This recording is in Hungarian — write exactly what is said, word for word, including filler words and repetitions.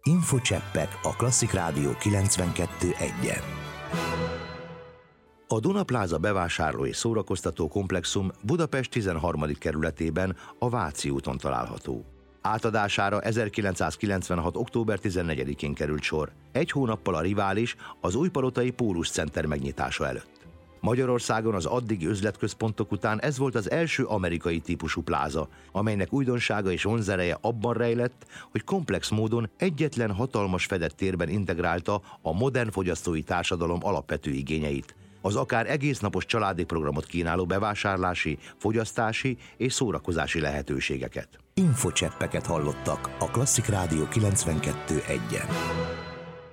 Infocseppek a Klasszik Rádió kilencvenkettő egyen. A Duna Plaza bevásárló és szórakoztató komplexum Budapest tizenharmadik kerületében, a Váci úton található. Átadására ezerkilencszázkilencvenhat. október tizennegyedikén került sor, egy hónappal a rivális, az Újpalotai Pólus Center megnyitása előtt. Magyarországon az addigi üzletközpontok után ez volt az első amerikai típusú pláza, amelynek újdonsága és vonzereje abban rejlett, hogy komplex módon egyetlen hatalmas fedett térben integrálta a modern fogyasztói társadalom alapvető igényeit, az akár egésznapos családi programot kínáló bevásárlási, fogyasztási és szórakozási lehetőségeket. Infocseppeket hallottak a Klasszik Rádió kilencvenkettő egyen.